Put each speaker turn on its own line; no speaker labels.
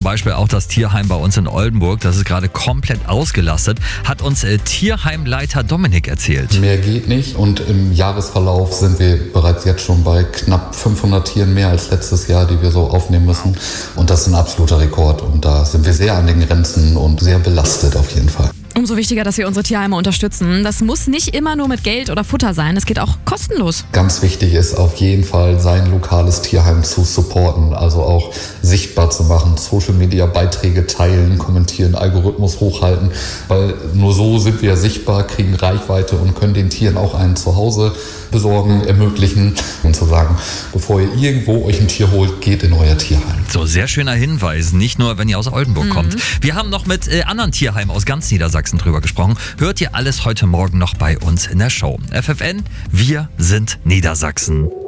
Beispiel auch das Tierheim bei uns in Oldenburg. Das ist gerade komplett ausgelastet, hat uns Tierheimleiter Dominik erzählt.
Mehr geht nicht und im Jahresverlauf sind wir bereits jetzt schon bei knapp 500 Tieren mehr als letztes Jahr, die wir so aufnehmen müssen. Und das ist ein absoluter Rekord und da sind wir sehr an den Grenzen und sehr belastet auf jeden Fall.
Umso wichtiger, dass wir unsere Tierheime unterstützen. Das muss nicht immer nur mit Geld oder Futter sein, es geht auch kostenlos.
Ganz wichtig ist auf jeden Fall, sein lokales Tierheim zu supporten, also auch sichtbar zu machen, Social-Media-Beiträge teilen, kommentieren, Algorithmus hochhalten, weil nur so sind wir sichtbar, kriegen Reichweite und können den Tieren auch ein Zuhause besorgen, ermöglichen und zu sagen, bevor ihr irgendwo euch ein Tier holt, geht in euer Tierheim.
So, sehr schöner Hinweis, nicht nur, wenn ihr aus Oldenburg kommt. Wir haben noch mit anderen Tierheimen aus ganz Niedersachsen drüber gesprochen. Hört ihr alles heute Morgen noch bei uns in der Show. FFN, wir sind Niedersachsen.